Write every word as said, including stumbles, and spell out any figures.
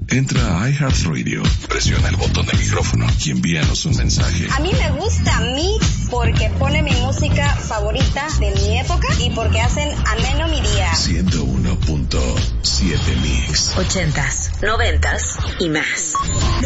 Entra a iHeartRadio, presiona el botón del micrófono y envíanos un mensaje. A mí me gusta Mix porque pone mi música favorita de mi época y porque hacen ameno mi día. ciento uno punto siete Mix. Ochentas, noventas y más.